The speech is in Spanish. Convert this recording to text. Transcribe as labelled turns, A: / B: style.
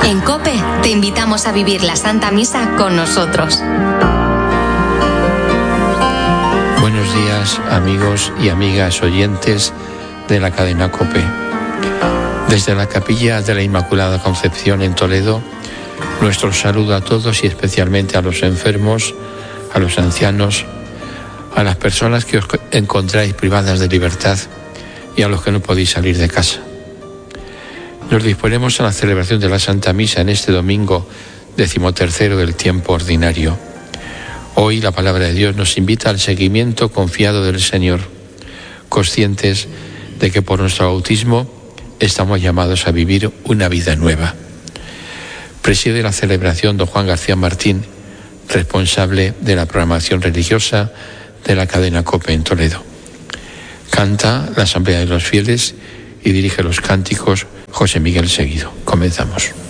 A: En COPE te invitamos a vivir la Santa Misa con nosotros.
B: Buenos días, amigos y amigas oyentes de la cadena COPE. Desde la Capilla de la Inmaculada Concepción en Toledo, nuestro saludo a todos y especialmente a los enfermos, a los ancianos, a las personas que os encontráis privadas de libertad y a los que no podéis salir de casa. Nos disponemos a la celebración de la Santa Misa en este domingo 13º del tiempo ordinario. Hoy la palabra de Dios nos invita al seguimiento confiado del Señor, conscientes de que por nuestro bautismo estamos llamados a vivir una vida nueva. Preside la celebración don Juan García Martín, responsable de la programación religiosa de la cadena COPE en Toledo. Canta la Asamblea de los Fieles y dirige los cánticos José Miguel Seguido. Comenzamos.